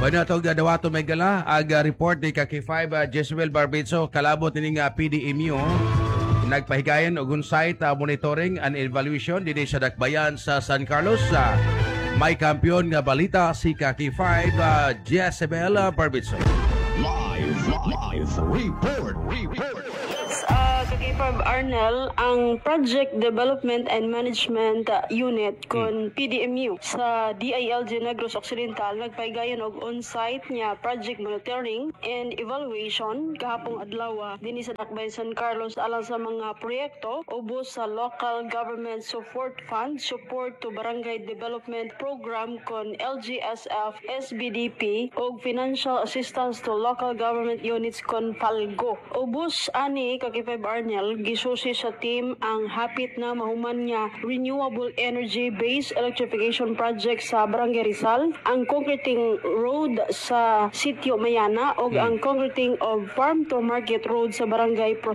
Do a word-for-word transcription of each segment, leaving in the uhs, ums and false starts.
Bueno, itong Dawato Megala, aga report ni Kaki five, uh, Jezebel Barbitso, kalabot ni nga P D M U, nagpahigayon og on-site uh, monitoring and evaluation din sa dakbayan sa San Carlos. Uh, may kampiyon nga balita si Kaki five, uh, Jezebel uh, Barbitso. Live, live, report, report. Yes, uh, Kaki five Arnel, ang Project Development and Management uh, Unit kon P D M U sa D I L G Negros Occidental nagpaigayon og on-site niya project monitoring and evaluation kahapong adlaw dinhi sa Dakbayan San Carlos alang sa mga proyekto ubos sa Local Government Support Fund, Support to Barangay Development Program kon L G S F, S B D P ug Financial Assistance to Local Government Units kon Falgo. Ubos ani Kaki five Arnel, gisusi sa team ang hapit na mahuman niya renewable energy based electrification project sa Barangay Rizal, ang concreting road sa Sitio Mayana ug ang concreting of farm to market road sa Barangay Pro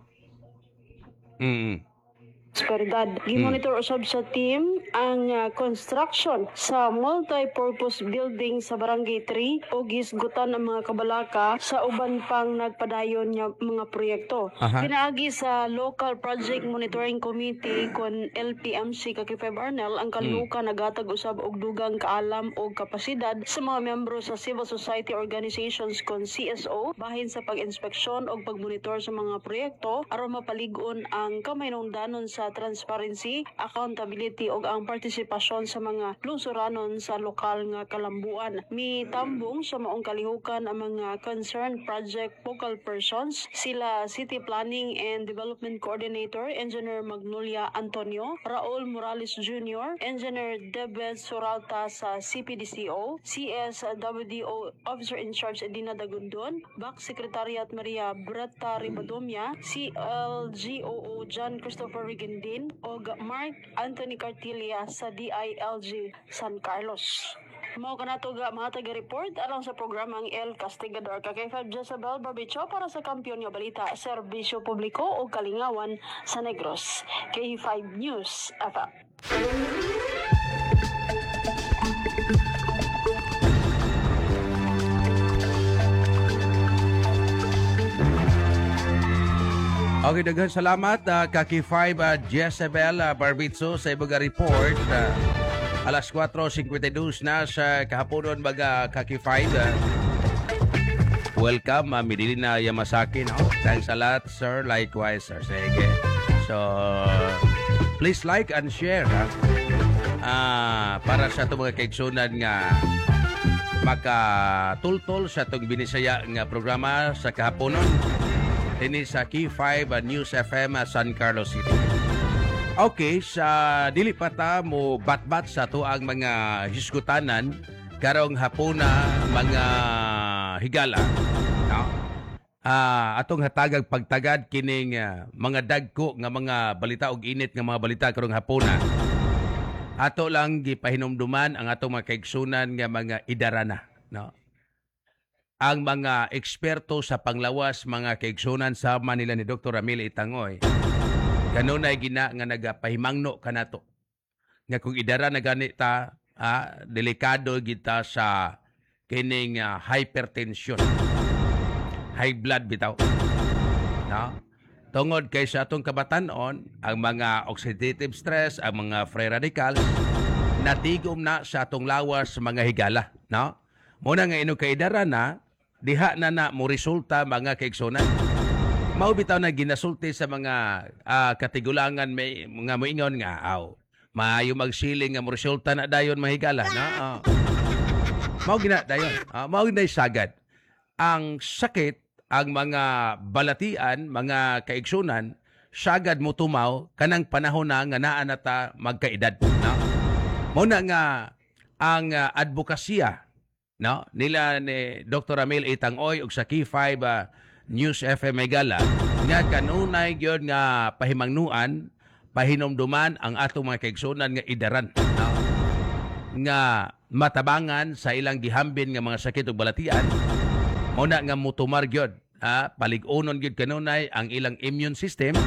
Mm. Prosperidad. Gimonitor usab sa team ang uh, construction sa multi-purpose building sa Barangay three o gisgutan ang mga kabalaka sa uban pang nagpadayon nga mga proyekto. Aha. Pinaagi sa Local Project Monitoring Committee kon L P M C Kaki five Arnel ang kalihukan mm. nagatag usab og dugang kaalam o kapasidad sa mga miyembro sa civil society organizations kon C S O bahin sa pag-inspeksyon o pagmonitor sa mga proyekto aron mapalig-on ang kamaynoon-danon sa transparency, accountability ug ang partisipasyon sa mga lungsuranon sa lokal nga kalambuan. Mitambong sa maong kalihukan ang mga concerned project focal persons, sila City Planning and Development Coordinator Engineer Magnolia Antonio, Raul Morales Junior, Engineer Debet Suralta sa C P D C O, C S W D O Officer in Charge Edina Dagundon, Back Secretariat Maria Bretta Ribadomia, C L G O O John Christopher Rigen din o Mark Anthony Cartilia sa D I L G San Carlos. Mao kanato ga mga taga-report alang sa programang El Castigador. Kaki five Jezebel Barbitso para sa kampiyon nga balita, serbisyo publiko o kalingawan sa Negros. K five News F M. Okay, daghan salamat uh, Kaki five, uh, Jezebel uh, Barbitso sa ibaga report. Uh, alas four fifty-two na sa kahaponon baga Kaki five. Uh, welcome, uh, midili na Yamasaki. No? Thanks a lot, sir. Likewise, sir. Sige. So, please like and share ha? Uh, para sa itong mga kaiksunan nga makatultol sa itong binisaya nga programa sa kahaponon. Ini sa K five uh, News F M uh, San Carlos City. Okay, sa dili pa ta mo bat-bat sa tuang mga hiskutanan karong hapuna mga higala. No? Ah, atong hatagag pagtagad kining uh, mga dagko nga mga balita og init nga mga balita karong hapuna. Ato lang gipahinumduman ang atong mga kaigsunan nga mga idarana, no? Ang mga eksperto sa panglawas, mga kaigsunan sa Manila ni Doctor Ramil Itangoy, kanunay gina nga nagapahimangno kanato. Nga kung idara na ganita, ah, delikado kita sa kining uh, hypertension. High blood bitaw. No? Tungod kay sa atong kabatanon, ang mga oxidative stress, ang mga free radicals, natigom na sa atong lawas mga higala. No? Muna nga ino kaidara na, diha na na mo resulta mga kaigsunan. Mao bitaw na ginasulti sa mga uh, katigulangan may mga moingon nga aw. Maayo magsiling nga mo resulta na dayon mahigala na. Uh. Mao gina dayon. Uh, mao gina sagad. Ang sakit, ang mga balatian, mga kaigsunan, sagad mo tumaw kanang panahon na nga naa nata magkaedad. No? Muna nga ang uh, advokasya, no, nila ni Doctor Ramil Itangoy ug sa K five uh, News F M Megala nga kanunay gyud nga pahimangnuan, pahinomduman ang atong mga kaigsunan nga idaran, no? Nga matabangan sa ilang gihambin nga mga sakit ug balatian. Muna nga mutumar gyud, ah, palig-unon gyud kanunay ang ilang immune system,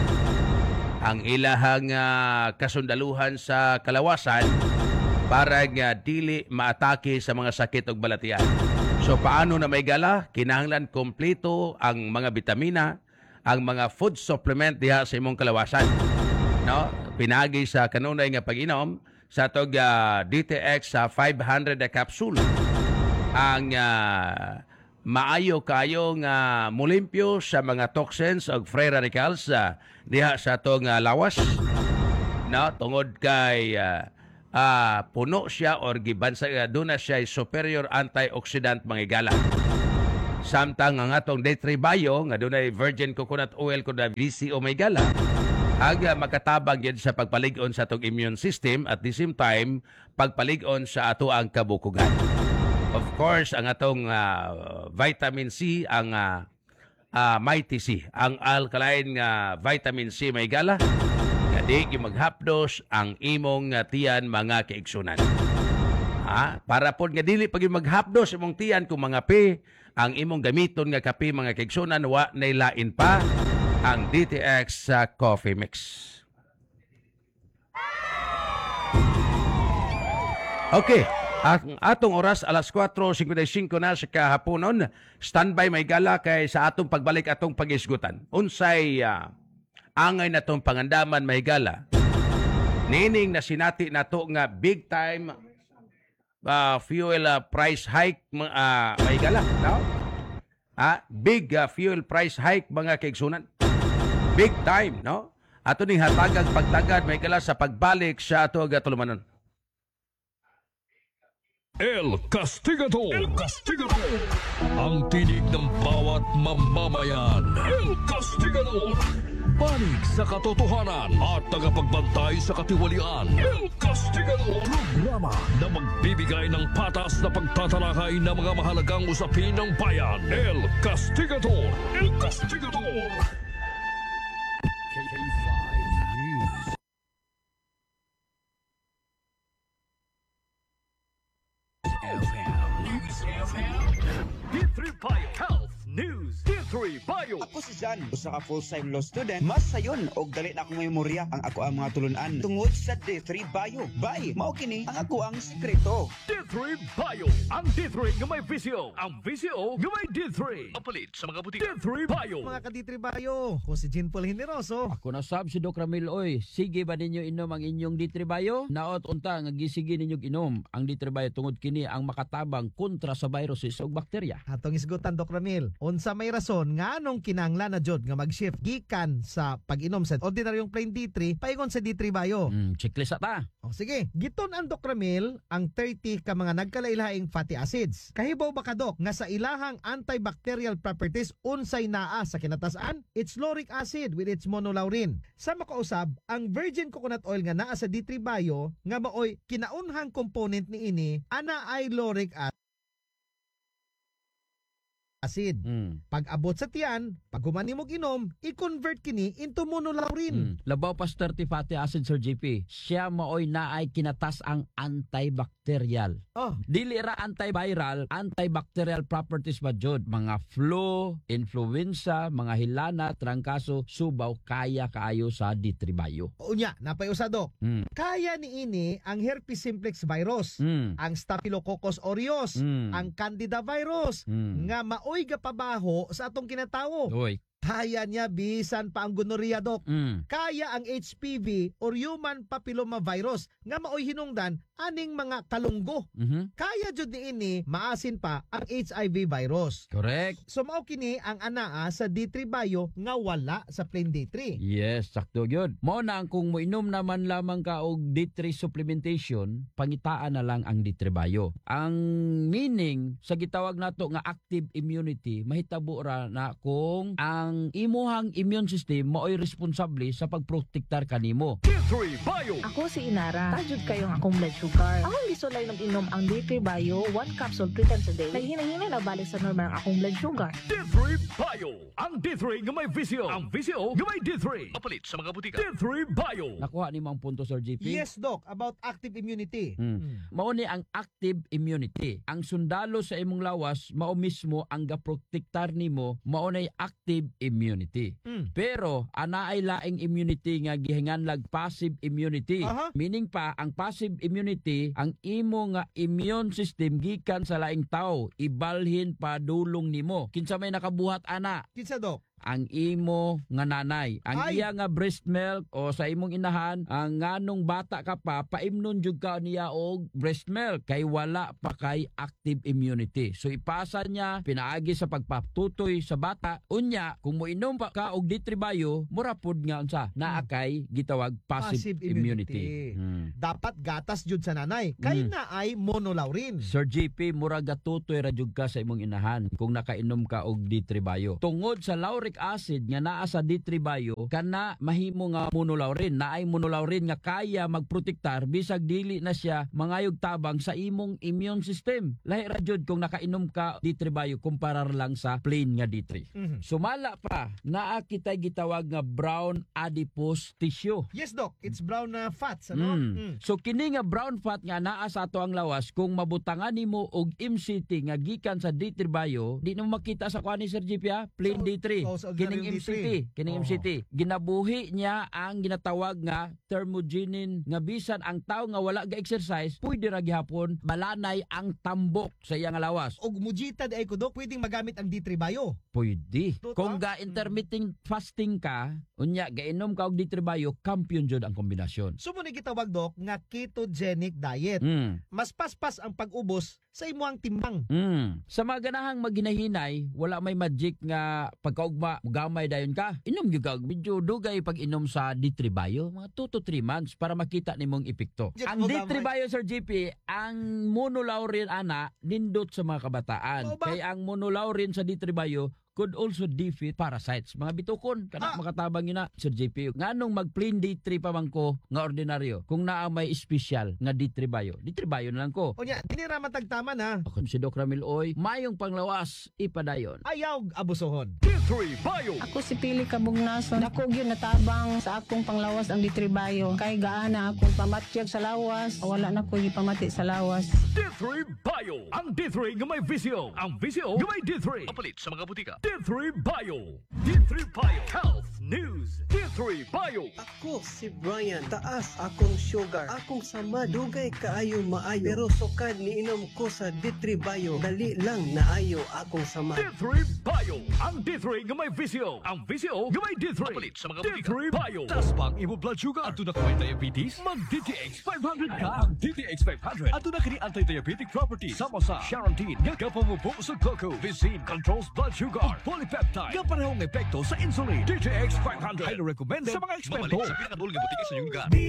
ang ilahang uh, kasundaluhan sa kalawasan para nga dili maatake sa mga sakit ug balatian. So So paano na may gala? Kinahanglan kompleto ang mga bitamina, ang mga food supplement diha sa imong kalawasan. No? Pinagi sa kanunay nga pag-inom sa tog uh, D T X sa five hundred na capsule. Ang uh, maayo kayo nga mulimpyo sa mga toxins o free radicals uh, diha sa tong uh, lawas. No? Tungod kay uh, uh, puno siya or gibansa uh, doon na siya superior antioxidant mga igala. Samtang ang atong D three Bio nga doon ay virgin coconut oil ko na V C O may gala aga makatabang yan sa pagpalig-on sa atong immune system at the same time pagpalig-on sa ato ang kabukugan. Of course, ang atong uh, vitamin C, ang uh, uh, Mighty C, ang alkaline nga uh, vitamin C may gala, kadi maghapdos ang imong uh, tiyan mga kaigsunan. Ha? Para po nga dili pag maghapdos imong tiyan kung mga pe, ang imong gamiton nga kape mga kaigsunan, wa nailain pa ang D T X sa uh, coffee mix. Okay. Ang atong oras alas kwatro singkwenta y na sa kahaponon. Standby may gala kay sa atong pagbalik atong pagisgutan. Unsay uh, angay na tong pangandaman may gala. Nining na sinati nato nga big time uh, fuel uh, price hike uh, may gala. No? Ah, big uh, fuel price hike mga kaigsunan. Big time, no? Ato ning hatagag pagtagad may gala sa pagbalik sa ato nga tulumanon. El Castigador. El Castigador. Ang tinig ng bawat mamamayan. El Castigador. Panig sa katotohanan at tagapagbantay sa katiwalian. El Castigador. Programa na magbibigay ng patas na pagtatalakay ng mga mahalagang usapin ng bayan. El Castigador. El Castigador. K K five News. D three Bio Health News. D three Bio. Ako si Jan, usa ka full-time law student. Mas sayon og dali na akong memorya ang ako ang mga tulunan tungod sa D three Bio. Bay, mao kini ang ako ang sekreto. D three Bio. Ang D three nga may V C O. Ang V C O nga may D three. Papalit sa mga butika. D three Bio. Mga ka-D three Bio, ko si Jean Paul Generoso. Ako na sab si Doc Ramil oy. Sige ba ninyo inom ang inyong D three Bio? Naot unta nga gisige ninyong inom ang D three Bio tungod kini ang makatabang kontra sa viruses ug bakterya. Atong isgutan Doc Ramil, unsa may rason nga anong kinahanglan na jud nga mag-shift gikan sa pag-inom sa ordinaryong plain D three paingon sa D three Bio? Mm, checklist ata. O sige, giton ang Doc Ramil ang thirty ka mga nagkalailhaing fatty acids. Kahibaw ba ka Doc nga sa ilahang antibacterial properties unsay naa sa kinatasan? It's lauric acid with its monolaurin. Sa makausab, ang virgin coconut oil nga naa sa D three Bio nga maoy kinaunhang component ni ini ana ay lauric acid. acid. Mm. Pag abot sa tiyan, pag humani mo ginom, i-convert kini into monolaurin. Mm. Labaw pas thirty fatty acids Sir J P. Siya maoy naay kinatas ang antibacterial. Oh, Dili ra antiviral, antibacterial properties ba jud? Mga flu, influenza, mga hilana, trangkaso, subaw kaya kaayo sa D three Bio. unya, napay usa Doc. Mm. Kaya ni ini ang herpes simplex virus, Mm. ang staphylococcus aureus, Mm. ang candida virus, Mm. nga maoy gapabaho sa atong kinatawo. Oy. Kaya niya bisan pa ang gonorrhea Doc. Mm. Kaya ang H P V or human papilloma virus nga maoy hinungdan aning mga kalunggo. Mhm. Kaya jud ni ini maasin pa ang H I V virus. Correct. So mao kini ang anaa sa D three Bio nga wala sa plain D three. Yes, sakto yun. Mao na ang kung moinom naman lamang ka og D three supplementation, pangitaan na lang ang D three Bio. Ang meaning sa gitawag nato nga active immunity, mahitabo ra na kung ang imuhang immune system maoy responsable sa pagprotektar kanimo. D three Bio. Ako si Inara. Tajud kayo ang akong blood sugar. Akong gisulay ng inom ang D three Bio, one capsule three times a day. Naghinay-hinay na balik sa normal ang akong blood sugar. D three Bio. Ang D three nga may V C O. Ang V C O nga may D three. Papalit sa mga butika. D three Bio. Nakuha ni mo ang punto Sir J P? Yes Doc, about active immunity. Mm. Mao ni ang active immunity. Ang sundalo sa imong lawas mao mismo ang gaprotektar nimo, mao nay active immunity. Mm. Pero ana ay laing immunity nga gihinganlag passive immunity. Aha. Meaning pa ang passive immunity ang imo nga immune system gikan sa laing tao ibalhin pa dulong nimo. Kinsa may nakabuhat ana? Kinsa Dok? Ang imo nga nanay, ang Ay. iya nga breast milk o sa imong inahan, ang nganong bata ka pa paimnon jud ka niya og breast milk kay wala pa kay active immunity. So ipasa niya pinaagi sa pagpatutoy sa bata. Unya kung moinom pa ka og Ditribayo, mura pod nga unsa naa kay gitawag passive, Passive immunity. immunity. Hmm. Dapat gatas jud sa nanay. Kay Mm. na ay monolaurin. Sir J P, mura gatutoy ra jud ka sa imong inahan kung nakainom ka og Ditribayo. Tungod sa lauric acid nga naa sa Ditribayo, kana mahimo nga monolaurin, naay monolaurin nga kaya magprotektar bisag dili na siya mangayog tabang sa imong immune system. Lahi ra jud kung nakainom ka Ditribayo kumparar lang sa plain nga D three. Mhm. Sumala pa, naa kitay gitawag nga brown adipose tissue. Yes, Doc. It's brown na fats, ano? Mm. Mm. So kini nga brown fat nga naa sa ato ang lawas kung mabutangan nimo og M C T nga gikan sa Ditribayo, di na makita sa kuan ni Sir G P ha, plain So, D three. oh, sa Kining ordinaryong M C T, D three. kining Oh. M C T. Ginabuhi niya ang ginatawag nga thermogenin nga bisan ang tao nga wala ga exercise, pwede ra gihapon malanay ang tambok sa iyang lawas. Og mujita di ay ko, Doc, pwedeng magamit ang D three Bio. Pwede. Totoo? Kung ga intermittent fasting ka, unya gainom ka og Ditribayo, kampiyon jud ang kombinasyon. So mo ni gitawag, Doc, nga ketogenic diet. Mm. Mas paspas ang pag-ubos sa imuang timbang. Mm. Sa mga ganahang maginahinay, wala may magic nga pagkaugma, gamay dayon ka. Inom gyud ka, medyo dugay pag inom sa Ditribayo, mga two to three months para makita nimong epekto. Diyan Ang mo gamay. Ditribayo, Sir G P, ang monolaurin ana nindot sa mga kabataan. Oo ba? Kaya ang monolaurin sa Ditribayo could also defeat parasites. Mga bitukon, kana Ah. makatabang yun na, Sir J P. Nganong mag-plain D three pa man ko nga ordinaryo, kung naa may special nga Ditribayo, Ditribayo na lang ko. O niya, dinira matagtaman ha. Kung si Doc Ramil Oy, mayong panglawas, ipadayon. Ayaw abusohon. D three Bio. Ako si Pili Kabugnason. Ako gyud natabang sa akong panglawas ang Ditribayo. Kay gaana akong pamatyag sa lawas. Wala na ko gipamati sa lawas. D three Bio. Ang D three nga may visio. Ang visio nga may D three. Papalit sa mga butika. D three Bio. D three Bio. Health News. D three Bio. Ako si Brian, taas akong sugar, akong sama, dugay kaayo maayo, pero sukad ni inom ko sa D three Bio, dali lang naayo akong sama. D three Bio. Ang D three nga may visio. Ang visio nga may D three. Papalit sa mga butika. D three Bio. Taas pang imo blood sugar. Ato na ka may diabetes? Mag-D T X five hundred ka. Ang D T X five hundred. Ato na kini anti-diabetic properties. Sama sa Charantine. Nga kapamupo sa cocoa. Visin controls blood sugar. Polypeptide. Nga parehong epekto sa insulin. D T X five hundred. Highly recommended sa mga eksperto. Mabalik sa pinakadulong butika sa inyong lugar. D